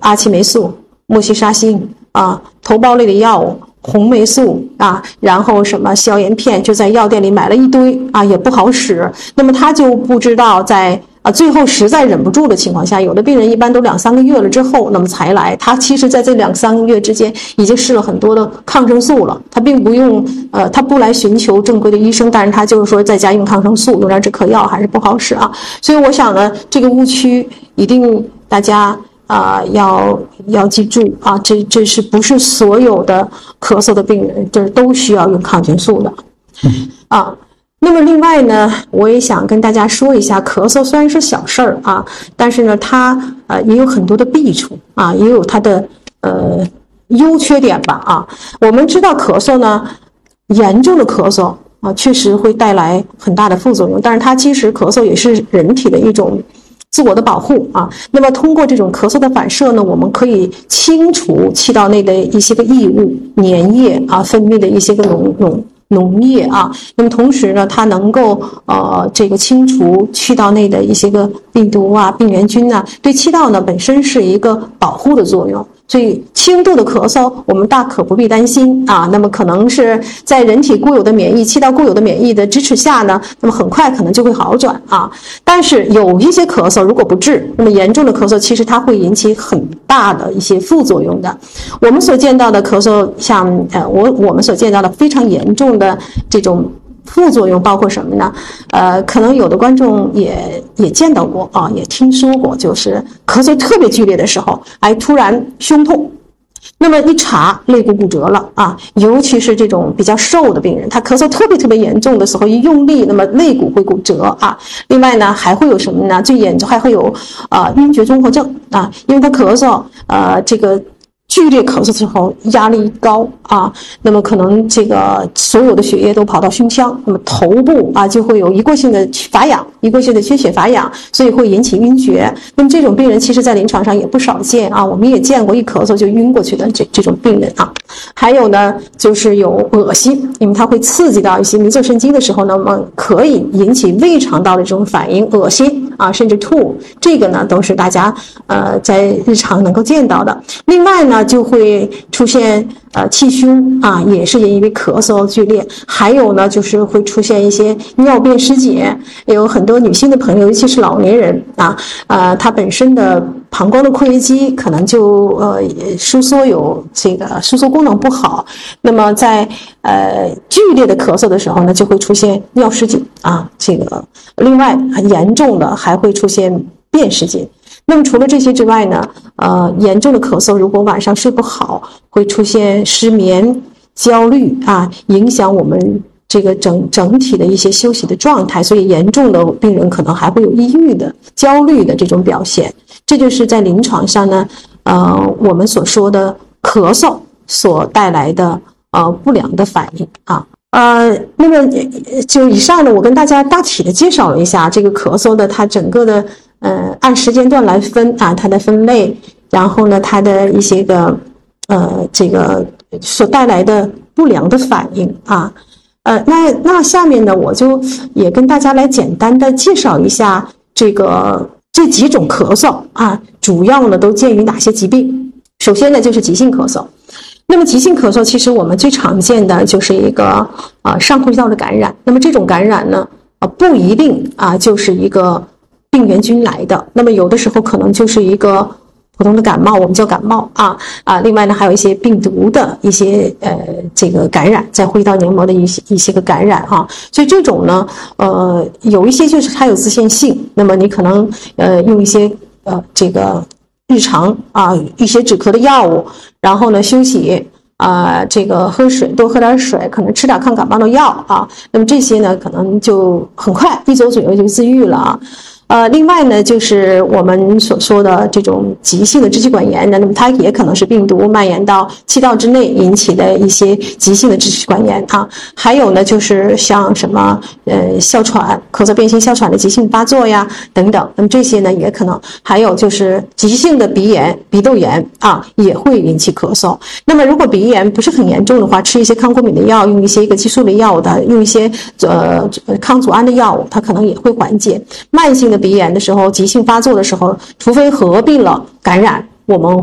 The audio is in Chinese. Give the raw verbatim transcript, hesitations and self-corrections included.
阿奇霉素、莫西沙星啊，头孢类的药物。红霉素啊，然后什么消炎片，就在药店里买了一堆啊，也不好使。那么他就不知道在啊最后实在忍不住的情况下，有的病人一般都两三个月了之后，那么才来。他其实在这两三个月之间已经试了很多的抗生素了，他并不用呃，他不来寻求正规的医生，但是他就是说在家用抗生素，用点止咳药还是不好使啊。所以我想呢，这个误区一定大家。啊、呃，要要记住啊，这这是不是所有的咳嗽的病人这都需要用抗菌素的？嗯啊，那么另外呢，我也想跟大家说一下，咳嗽虽然是小事儿啊，但是呢，它呃也有很多的弊处啊，也有它的呃优缺点吧啊。我们知道咳嗽呢，严重的咳嗽啊，确实会带来很大的副作用，但是它其实咳嗽也是人体的一种。自我的保护啊，那么通过这种咳嗽的反射呢，我们可以清除气道内的一些个异物、粘液啊，分泌的一些个脓脓脓液啊。那么同时呢，它能够呃这个清除气道内的一些个病毒啊、病原菌啊，对气道呢本身是一个保护的作用。所以轻度的咳嗽我们大可不必担心啊，那么可能是在人体固有的免疫气道固有的免疫的支持下呢，那么很快可能就会好转啊。但是有一些咳嗽如果不治，那么严重的咳嗽其实它会引起很大的一些副作用的。我们所见到的咳嗽像呃我我们所见到的非常严重的这种副作用包括什么呢？呃，可能有的观众也也见到过啊，也听说过，就是咳嗽特别剧烈的时候，哎，突然胸痛，那么一查肋骨骨折了啊，尤其是这种比较瘦的病人，他咳嗽特别特别严重的时候，一用力，那么肋骨会骨折啊。另外呢，还会有什么呢？最严重还会有啊、呃、晕厥综合症啊，因为他咳嗽呃这个。剧烈咳嗽之后压力高啊，那么可能这个所有的血液都跑到胸腔，那么头部啊就会有一过性的乏氧，一过性的缺血乏氧，所以会引起晕厥。那么这种病人其实在临床上也不少见啊，我们也见过一咳嗽就晕过去的这这种病人啊。还有呢，就是有恶心，因为它会刺激到一些迷走神经的时候呢，那么可以引起胃肠道的这种反应，恶心啊，甚至吐，这个呢都是大家呃在日常能够见到的。另外呢，就会出现呃气胸啊，也是因为咳嗽剧烈，还有呢就是会出现一些尿便失解，有很多女性的朋友，尤其是老年人啊，呃，她本身的膀胱的括约肌可能就呃收缩有这个收缩功能不好，那么在呃剧烈的咳嗽的时候呢，就会出现尿失禁啊，这个另外很严重的还会出现便失禁。那么除了这些之外呢，呃，严重的咳嗽如果晚上睡不好，会出现失眠、焦虑啊，影响我们这个整整体的一些休息的状态，所以严重的病人可能还会有抑郁的、焦虑的这种表现。这就是在临床上呢，呃，我们所说的咳嗽所带来的呃不良的反应啊。呃，那么就以上呢，我跟大家大体的介绍了一下这个咳嗽的它整个的呃按时间段来分啊，它的分类，然后呢它的一些个呃这个所带来的不良的反应啊。呃，那那下面呢，我就也跟大家来简单的介绍一下这个这几种咳嗽啊，主要呢都见于哪些疾病。首先呢就是急性咳嗽。那么急性咳嗽其实我们最常见的就是一个啊、呃、上呼吸道的感染。那么这种感染呢啊不一定啊就是一个病原菌来的，那么有的时候可能就是一个普通的感冒，我们叫感冒啊啊。另外呢还有一些病毒的一些呃这个感染，在呼吸道黏膜的一些一些个感染啊。所以这种呢呃有一些就是它有自限性，那么你可能呃用一些呃这个日常啊一些止咳的药物，然后呢休息啊，这个喝水多喝点水，可能吃点抗感冒的药啊，那么这些呢可能就很快一周左右就自愈了啊。呃，另外呢，就是我们所说的这种急性的支气管炎，那么它也可能是病毒蔓延到气道之内引起的一些急性的支气管炎啊。还有呢，就是像什么呃哮喘、咳嗽变性哮喘的急性发作呀等等，那么这些呢也可能，还有就是急性的鼻炎、鼻窦炎啊，也会引起咳嗽。那么如果鼻炎不是很严重的话，吃一些抗过敏的药，用一些一个激素类药物的，用一些呃抗组胺的药物，它可能也会缓解。慢性的鼻炎的时候，急性发作的时候，除非合并了感染，我们